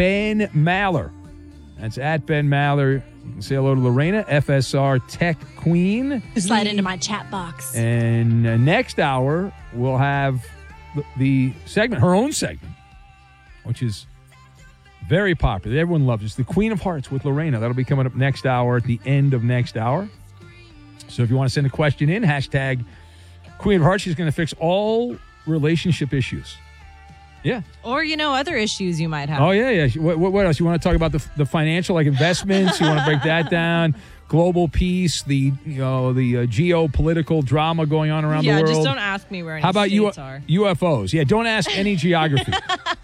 Ben Maller. That's at Ben Maller. You can say hello to Lorena, FSR Tech Queen. Slide into my chat box. And next hour, we'll have the segment, her own segment, which is very popular. Everyone loves it. It's the Queen of Hearts with Lorena. That'll be coming up next hour at the end of next hour. So if you want to send a question in, hashtag Queen of Hearts. She's going to fix all relationship issues. Yeah. Or, other issues you might have. Oh, yeah. What else? You want to talk about the financial, like investments? You want to break that down? Global peace, the geopolitical drama going on around the world. Yeah, just don't ask me where any How about states are. UFOs? Yeah, don't ask any geography.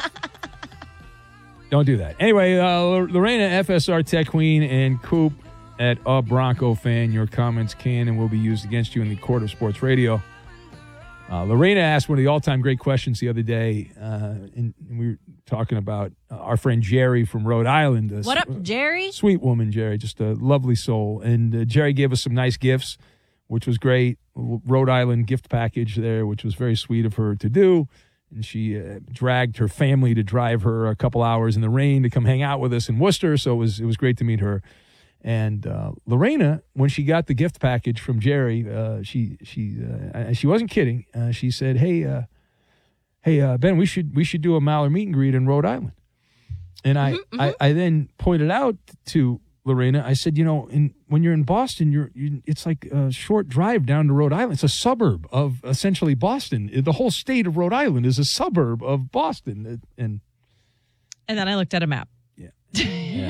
Don't do that. Anyway, Lorena, FSR Tech Queen, and Coop at A Bronco Fan. Your comments can and will be used against you in the court of sports radio. Lorena asked one of the all-time great questions the other day, and we were talking about our friend Jerry from Rhode Island. What up, Jerry? Sweet woman, Jerry, just a lovely soul. And Jerry gave us some nice gifts, which was great. Rhode Island gift package there, which was very sweet of her to do. And she dragged her family to drive her a couple hours in the rain to come hang out with us in Worcester, so it was great to meet her. And Lorena, when she got the gift package from Jerry, she wasn't kidding. She said, "Hey, Ben, we should do a Maller meet and greet in Rhode Island." And I then pointed out to Lorena, I said, when you're in Boston, it's like a short drive down to Rhode Island. It's a suburb of essentially Boston. The whole state of Rhode Island is a suburb of Boston. And then I looked at a map. Yeah.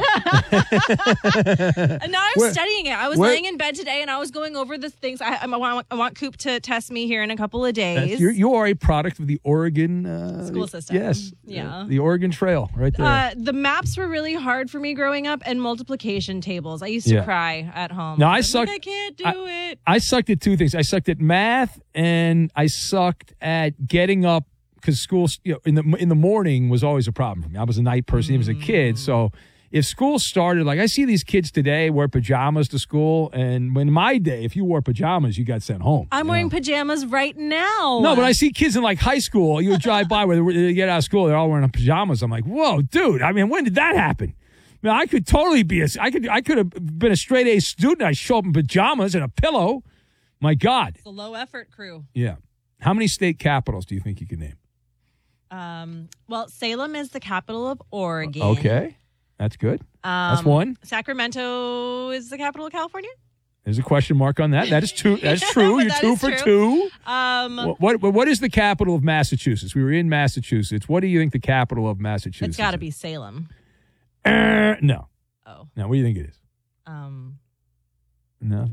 And now I'm studying it. I was laying in bed today and I was going over the things. I want Coop to test me here in a couple of days. You are a product of the Oregon school system. Yes. Yeah. The Oregon Trail right there. The maps were really hard for me growing up, and multiplication tables. I used to cry at home. No, I sucked. I can't do it. I sucked at two things. I sucked at math, and I sucked at getting up. Because school, in the morning was always a problem for me. I was a night person, even as a kid. So if school started, like I see these kids today wear pajamas to school, and in my day, if you wore pajamas, you got sent home. I'm wearing pajamas right now. No, but I see kids in like high school. You would drive by where they get out of school, they're all wearing pajamas. I'm like, whoa, dude. I mean, when did that happen? Man, I could totally be I could have been a straight A student. I show up in pajamas and a pillow. My God. It's a low effort crew. Yeah. How many state capitals do you think you could name? Well, Salem is the capital of Oregon. Okay. That's good. That's one. Sacramento is the capital of California. There's a question mark on that. That is two. That's true. You're two for two. What is the capital of Massachusetts? We were in Massachusetts. What do you think the capital of Massachusetts is? It's got to be Salem. No. Oh. No, what do you think it is? No.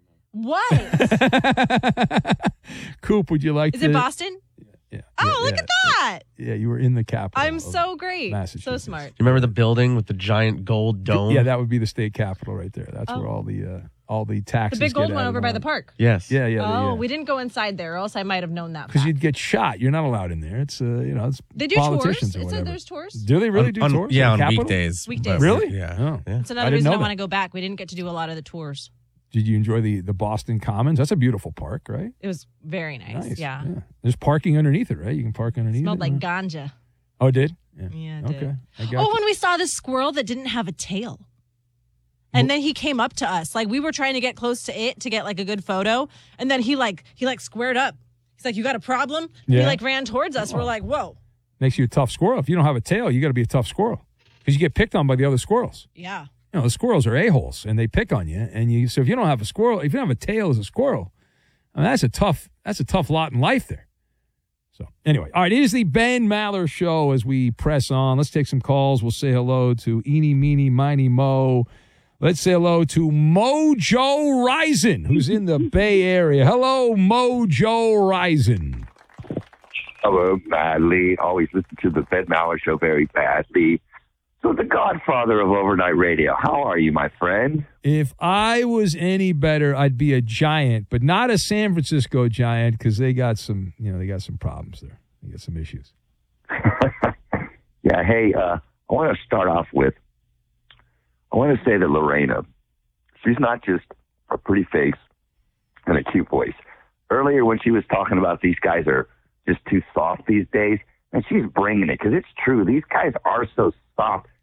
What? Coop, would you like to? Is it Boston? Yeah. Oh, look at that. Yeah, you were in the capital. I'm so great. Massachusetts. So smart. You remember the building with the giant gold dome? Yeah, that would be the state capitol right there. That's where all the taxes The big gold get one added over by on. the park. Yes. Yeah. We didn't go inside there, or else I might have known that. Because you'd get shot. You're not allowed in there. It's it's they do politicians tours. or whatever. There's tours. Do they really do tours? Yeah, on Capitol? weekdays. Weekdays. Really? Yeah. Oh. Yeah. It's another reason I want to go back. We didn't get to do a lot of the tours. Did you enjoy the Boston Commons? That's a beautiful park, right? It was very nice. Yeah. There's parking underneath it, right? You can park underneath Smelled it. like ganja. Oh, it did? Yeah, it okay. did. I got you. When we saw this squirrel that didn't have a tail. And then he came up to us. Like, we were trying to get close to it to get, like, a good photo. And then he squared up. He's like, you got a problem? And Yeah. he, ran towards us. We're like, whoa. Makes you a tough squirrel. If you don't have a tail, you got to be a tough squirrel. Because you get picked on by the other squirrels. Yeah. The squirrels are a-holes, and they pick on you. So if you don't have a squirrel, if you don't have a tail as a squirrel, I mean, that's a tough lot in life there. So anyway, all right, it is the Ben Maller Show as we press on. Let's take some calls. We'll say hello to Eeny, Meeny, Miny, Mo. Let's say hello to Mojo Rison, who's in the Bay Area. Hello, Mojo Rison. Hello, badly. Always listen to the Ben Maller Show very badly. So the godfather of overnight radio. How are you, my friend? If I was any better, I'd be a Giant, but not a San Francisco Giant because they got some problems there. They got some issues. Yeah. Hey, I want to start off with. I want to say that Lorena, she's not just a pretty face and a cute voice. Earlier, when she was talking about these guys are just too soft these days, and she's bringing it because it's true. These guys are so soft.